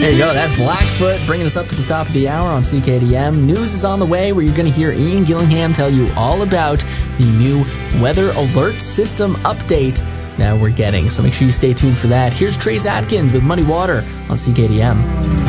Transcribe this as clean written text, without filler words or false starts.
There you go. That's Blackfoot bringing us up to the top of the hour on CKDM. News is on the way where you're going to hear Ian Gillingham tell you all about the new weather alert system update that we're getting. So make sure you stay tuned for that. Here's Trace Adkins with Muddy Water on CKDM.